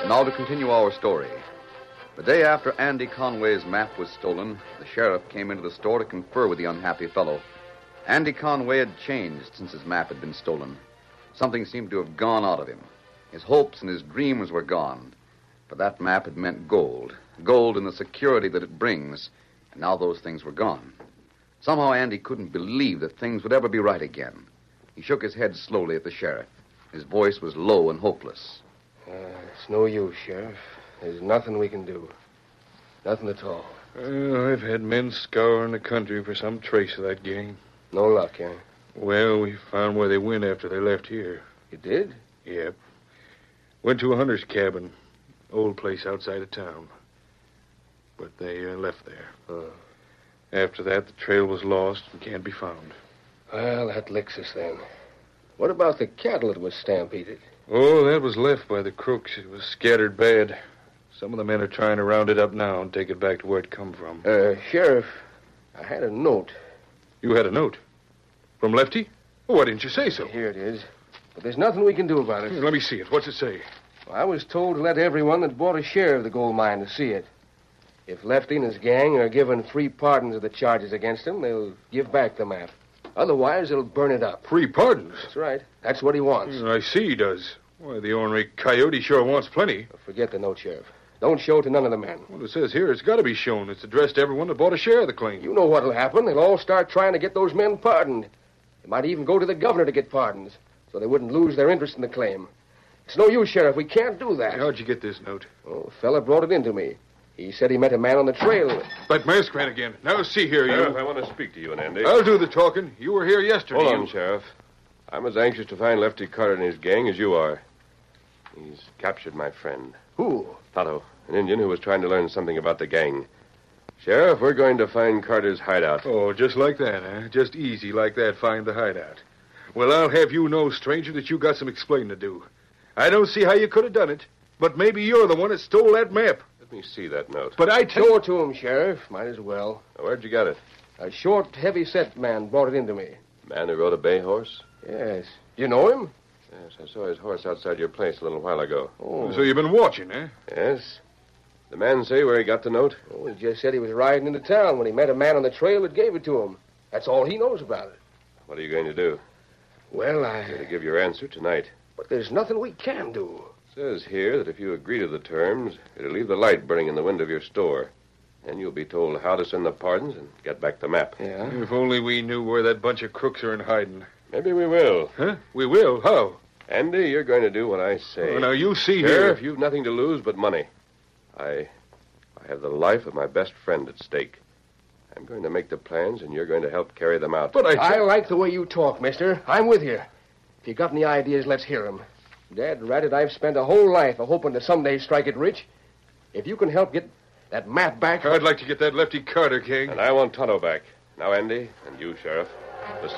Now to continue our story. The day after Andy Conway's map was stolen, the sheriff came into the store to confer with the unhappy fellow. Andy Conway had changed since his map had been stolen. Something seemed to have gone out of him. His hopes and his dreams were gone. For that map had meant gold. Gold and the security that it brings. And now those things were gone. Somehow Andy couldn't believe that things would ever be right again. He shook his head slowly at the sheriff. His voice was low and hopeless. It's no use, Sheriff. There's nothing we can do. Nothing at all. I've had men scouring the country for some trace of that gang. No luck, eh? Well, we found where they went after they left here. You did? Yep. Went to a hunter's cabin. Old place outside of town. But they left there. After that, the trail was lost and can't be found. Well, that licks us then. What about the cattle that was stampeded? Oh, that was left by the crooks. It was scattered bad. Some of the men are trying to round it up now and take it back to where it come from. Sheriff, I had a note. You had a note? From Lefty? Well, why didn't you say so? Here it is. But there's nothing we can do about it. Here, let me see it. What's it say? Well, I was told to let everyone that bought a share of the gold mine to see it. If Lefty and his gang are given free pardons of the charges against him, they'll give back the map. Otherwise, they'll burn it up. Free pardons? That's right. That's what he wants. I see he does. Why, the ornery coyote sure wants plenty. Forget the note, Sheriff. Don't show it to none of the men. Well, it says here it's got to be shown. It's addressed to everyone that bought a share of the claim. You know what'll happen. They'll all start trying to get those men pardoned. They might even go to the governor to get pardons, so they wouldn't lose their interest in the claim. It's no use, Sheriff. We can't do that. How'd you get this note? Oh, a fella brought it in to me. He said he met a man on the trail. That masked man again. Now, see here, Sheriff, you. I want to speak to you, Andy. I'll do the talking. You were here yesterday. Hold on, Sheriff. I'm as anxious to find Lefty Carter and his gang as you are. He's captured my friend. Who? Tonto, an Indian who was trying to learn something about the gang. Sheriff, we're going to find Carter's hideout. Oh, just like that, huh? Just easy like that, find the hideout. Well, I'll have you know, stranger, that you got some explaining to do. I don't see how you could have done it, but maybe you're the one that stole that map. Let me see that note. But I tell Show you... it to him, Sheriff. Might as well. Where'd you get it? A short, heavy-set man brought it in to me. Man who rode a bay horse? Yes. You know him? Yes, I saw his horse outside your place a little while ago. Oh. So you've been watching, eh? Yes. The man say where he got the note? Oh, he just said he was riding into town when he met a man on the trail that gave it to him. That's all he knows about it. What are you going to do? Well, You're going to give your answer tonight. But there's nothing we can do. It says here that if you agree to the terms, it'll leave the light burning in the window of your store. Then you'll be told how to send the pardons and get back the map. Yeah? If only we knew where that bunch of crooks are in hiding. Maybe we will. Huh? We will? How? Andy, you're going to do what I say. Oh, now, you see Sheriff, here... you've nothing to lose but money. I have the life of my best friend at stake. I'm going to make the plans, and you're going to help carry them out. But I like the way you talk, mister. I'm with you. If you got any ideas, let's hear them. Dad ratted, I've spent a whole life hoping to someday strike it rich. If you can help get that map back... I'd like to get that Lefty Carter, King. And I want Tonto back. Now, Andy, and you, Sheriff, listen.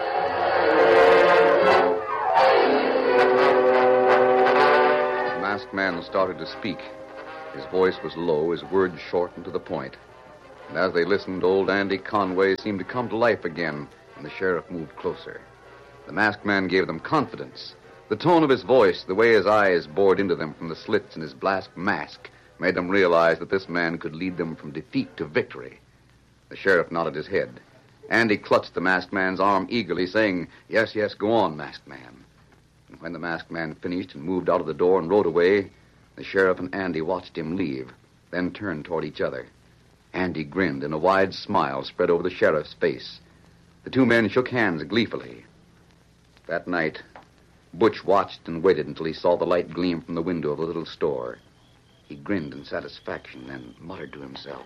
The masked man started to speak. His voice was low, his words short and to the point. And as they listened, old Andy Conway seemed to come to life again, and the sheriff moved closer. The masked man gave them confidence. The tone of his voice, the way his eyes bored into them from the slits in his black mask, made them realize that this man could lead them from defeat to victory. The sheriff nodded his head. Andy clutched the masked man's arm eagerly, saying, "Yes, yes, go on, masked man." And when the masked man finished and moved out of the door and rode away, the sheriff and Andy watched him leave, then turned toward each other. Andy grinned, and a wide smile spread over the sheriff's face. The two men shook hands gleefully. That night, Butch watched and waited until he saw the light gleam from the window of the little store. He grinned in satisfaction and muttered to himself.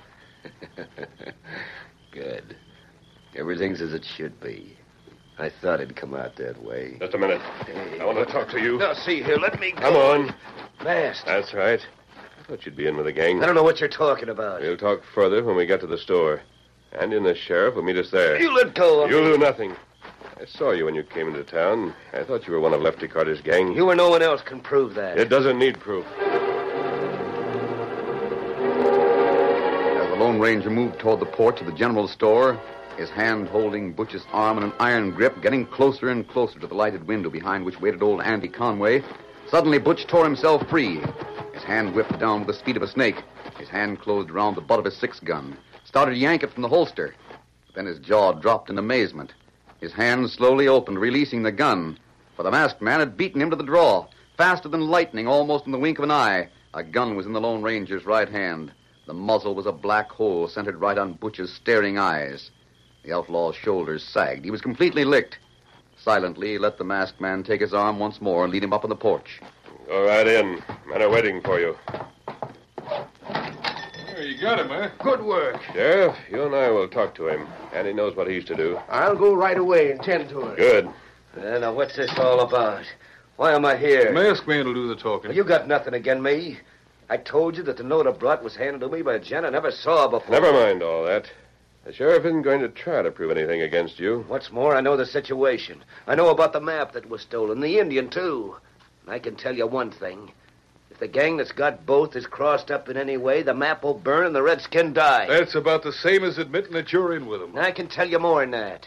Good. Everything's as it should be. I thought it'd come out that way. Just a minute. Hey, I want to talk to you. Now, see here, let me go. Come on. Fast. That's right. I thought you'd be in with the gang. I don't know what you're talking about. We'll talk further when we get to the store. Andy and the sheriff will meet us there. You let go of me. You'll do nothing. I saw you when you came into town. I thought you were one of Lefty Carter's gang. You or no one else can prove that. It doesn't need proof. As the Lone Ranger moved toward the porch of the general store, his hand holding Butch's arm in an iron grip, getting closer and closer to the lighted window behind which waited old Andy Conway, suddenly Butch tore himself free. His His hand whipped down with the speed of a snake. His hand closed around the butt of his 6-gun. Started to yank it from the holster. Then his jaw dropped in amazement. His hand slowly opened, releasing the gun. For the masked man had beaten him to the draw. Faster than lightning, almost in the wink of an eye, a gun was in the Lone Ranger's right hand. The muzzle was a black hole centered right on Butch's staring eyes. The outlaw's shoulders sagged. He was completely licked. Silently, he let the masked man take his arm once more and lead him up on the porch. Go right in. Men are waiting for you. There, you got him, huh? Good work. Sheriff, you and I will talk to him. And he knows what he's to do. I'll go right away and tend to it. Good. Now, what's this all about? Why am I here? The masked man will do the talking. Well, you got nothing against me. I told you that the note I brought was handed to me by a gent I never saw before. Never mind all that. The sheriff isn't going to try to prove anything against you. What's more, I know the situation. I know about the map that was stolen, the Indian, too. And I can tell you one thing. If the gang that's got both is crossed up in any way, the map will burn and the redskin die. That's about the same as admitting that you're in with him. I can tell you more than that.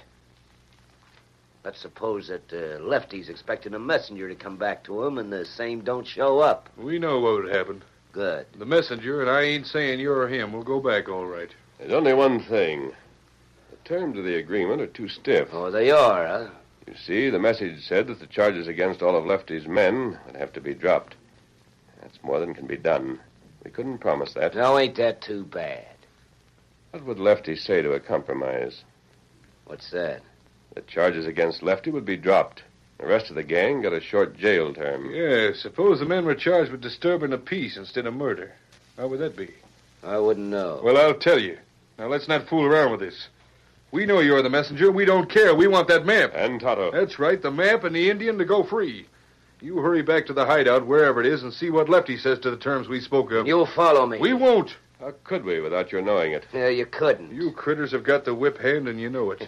Let's suppose that Lefty's expecting a messenger to come back to him and the same don't show up. We know what would happen. Good. The messenger, and I ain't saying you're him, will go back all right. There's only one thing. The terms of the agreement are too stiff. Oh, they are, huh? You see, the message said that the charges against all of Lefty's men would have to be dropped. That's more than can be done. We couldn't promise that. Now, ain't that too bad? What would Lefty say to a compromise? What's that? The charges against Lefty would be dropped. The rest of the gang got a short jail term. Yeah, suppose the men were charged with disturbing the peace instead of murder. How would that be? I wouldn't know. Well, I'll tell you. Now, let's not fool around with this. We know you're the messenger. We don't care. We want that map. And Tonto. That's right, the map and the Indian to go free. You hurry back to the hideout, wherever it is, and see what Lefty says to the terms we spoke of. You'll follow me. We won't. How could we without your knowing it? Yeah, you couldn't. You critters have got the whip hand, and you know it.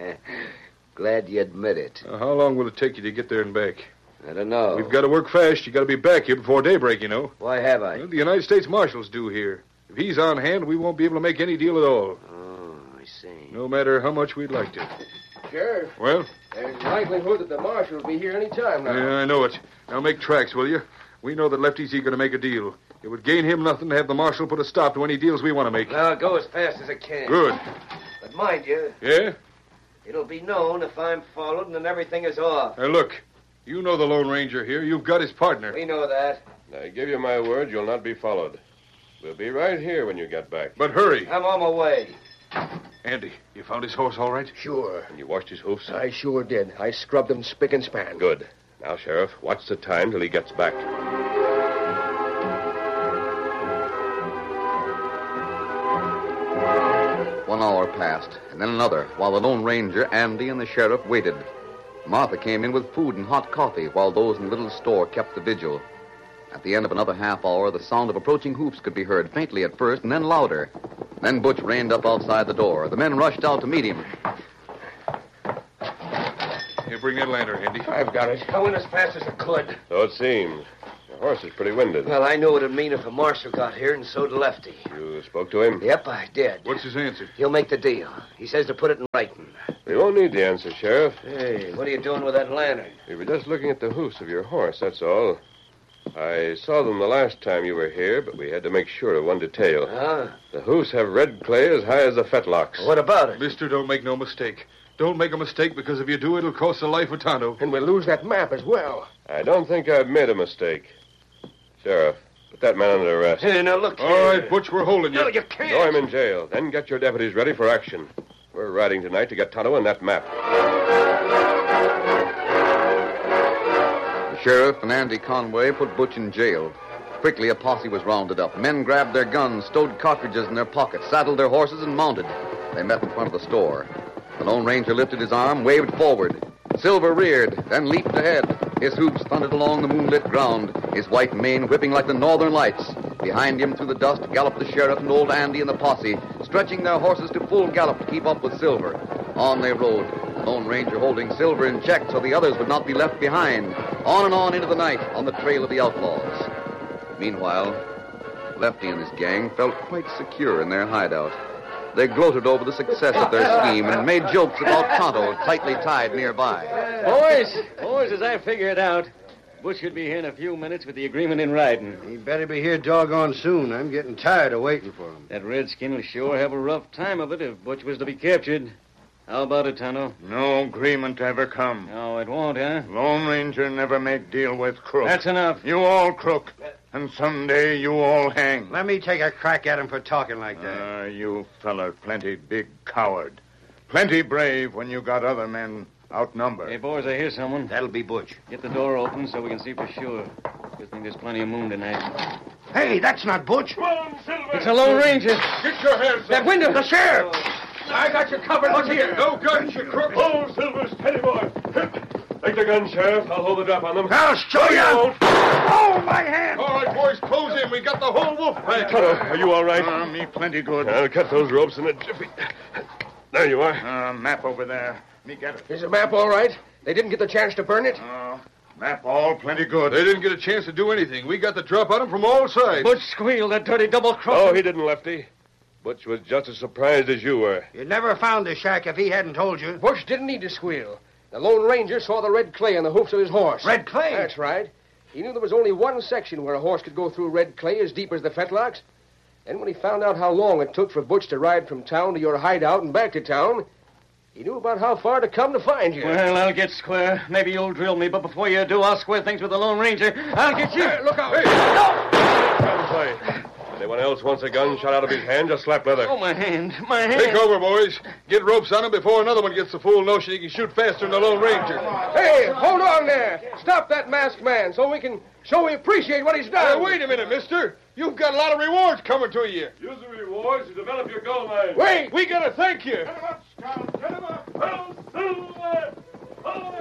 Glad you admit it. Now, how long will it take you to get there and back? I don't know. We've got to work fast. You got to be back here before daybreak, you know. Why have I? Well, the United States Marshal's due here. If he's on hand, we won't be able to make any deal at all. Oh, I see. No matter how much we'd like to. Sheriff, Well? there's likelihood that the marshal will be here any time now. Yeah, I know it. Now make tracks, will you? We know that Lefty's eager to make a deal. It would gain him nothing to have the marshal put a stop to any deals we want to make. Now, I'll go as fast as I can. Good. But mind you, Yeah? it'll be known if I'm followed and then everything is off. Now, look. You know the Lone Ranger here. You've got his partner. We know that. I give you my word you'll not be followed. We'll be right here when you get back. But hurry. I'm on my way. Andy, you found his horse all right? Sure. And you washed his hoofs? I sure did. I scrubbed them spick and span. Good. Now, Sheriff, watch the time till he gets back. 1 hour passed, and then another, while the Lone Ranger, Andy, and the sheriff waited. Martha came in with food and hot coffee, while those in the little store kept the vigil. At the end of another half hour, the sound of approaching hoofs could be heard, faintly at first, and then louder. Then Butch reined up outside the door. The men rushed out to meet him. Here, bring that lantern, Andy. I've got it. I went as fast as I could. So it seems. The horse is pretty winded. Well, I knew what it'd mean if a marshal got here, and so did Lefty. You spoke to him? Yep, I did. What's his answer? He'll make the deal. He says to put it in writing. We won't need the answer, Sheriff. Hey, what are you doing with that lantern? We were just looking at the hoofs of your horse, that's all. I saw them the last time you were here, but we had to make sure of one detail. Huh? The hoofs have red clay as high as the fetlocks. What about it? Mister, don't make no mistake. Don't make a mistake, because if you do, it'll cost the life of Tonto. And we'll lose that map as well. I don't think I've made a mistake. Sheriff, put that man under arrest. Hey, now look here. All right, Butch, we're holding you. No, you can't. Throw him in jail. Then get your deputies ready for action. We're riding tonight to get Tonto and that map. The sheriff and Andy Conway put Butch in jail. Quickly, a posse was rounded up. Men grabbed their guns, stowed cartridges in their pockets, saddled their horses, and mounted. They met in front of the store. The Lone Ranger lifted his arm, waved forward. Silver reared, then leaped ahead. His hoofs thundered along the moonlit ground, his white mane whipping like the northern lights. Behind him, through the dust, galloped the sheriff and old Andy and the posse, stretching their horses to full gallop to keep up with Silver. On they rode, the Lone Ranger holding Silver in check so the others would not be left behind. On and on into the night, on the trail of the outlaws. Meanwhile, Lefty and his gang felt quite secure in their hideout. They gloated over the success of their scheme and made jokes about Tonto tightly tied nearby. Boys, as I figure it out, Butch should be here in a few minutes with the agreement in writing. He better be here doggone soon. I'm getting tired of waiting for him. That redskin will sure have a rough time of it if Butch was to be captured. How about it, Tonto? No agreement ever come. No, it won't, huh? Lone Ranger never make deal with crook. That's enough. You all crook, and someday you all hang. Let me take a crack at him for talking like that. You feller plenty big coward. Plenty brave when you got other men outnumbered. Hey, boys, I hear someone. That'll be Butch. Get the door open so we can see for sure. Good thing there's plenty of moon tonight. Hey, that's not Butch. It's a Lone Ranger. Get your hands That window. The sheriff. I got you covered. Look here. No guns, you crook. Oh, Silver, steady, boy. Take the gun, Sheriff. I'll hold the drop on them. I'll show you. Oh, my hand. All right, boys, close in. We got the whole wolf pack. Tonto, are you all right? Me plenty good. I'll cut those ropes in a jiffy. There you are. Map over there. Me get it. Is the map all right? They didn't get the chance to burn it? Map all plenty good. They didn't get a chance to do anything. We got the drop on them from all sides. Butch squealed, that dirty double-crosser. Oh, he didn't, Lefty. Butch was just as surprised as you were. You'd never found the shack if he hadn't told you. Butch didn't need to squeal. The Lone Ranger saw the red clay on the hoofs of his horse. Red clay? That's right. He knew there was only one section where a horse could go through red clay as deep as the fetlocks. And when he found out how long it took for Butch to ride from town to your hideout and back to town, he knew about how far to come to find you. Well, I'll get square. Maybe you'll drill me, but before you do, I'll square things with the Lone Ranger. I'll get you. Look out. Gunplay. Anyone else wants a gun shot out of his hand, just slap leather. Oh, my hand. My hand. Take over, boys. Get ropes on him before another one gets the fool notion he can shoot faster than the Lone Ranger. Hey, hold on there. Stop that masked man so we can show we appreciate what he's done. Wait a minute, mister. You've got a lot of rewards coming to you. Use the rewards to develop your gold mine. Wait. We gotta thank you. Get him up, Scout. Get him up.